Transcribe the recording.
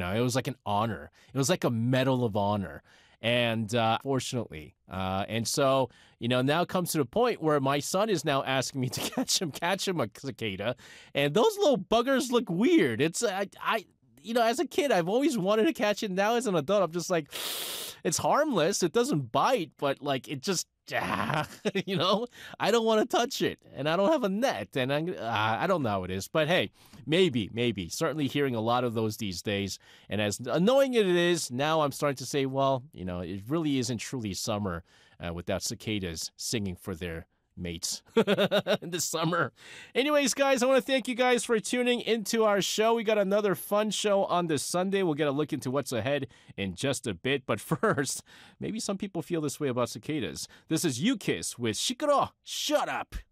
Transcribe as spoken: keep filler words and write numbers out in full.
know, it was like an honor. It was like a medal of honor. And uh, fortunately, uh, and so, you know, now it comes to the point where my son is now asking me to catch him, catch him a cicada. And those little buggers look weird. It's, I, I, you know, as a kid, I've always wanted to catch it. Now as an adult, I'm just like, it's harmless. It doesn't bite, but like, it just, ah, you know, I don't want to touch it, and I don't have a net, and I, uh, I don't know how it is, but hey, maybe, maybe. Certainly hearing a lot of those these days, and as annoying as it is, now I'm starting to say, well, you know, it really isn't truly summer uh, without cicadas singing for their mates in the summer. Anyways, guys, I want to thank you guys for tuning into our show. We got another fun show on this Sunday. We'll get a look into what's ahead in just a bit. But first, maybe some people feel this way about cicadas. This is U-Kiss with Shikoro, Shut Up.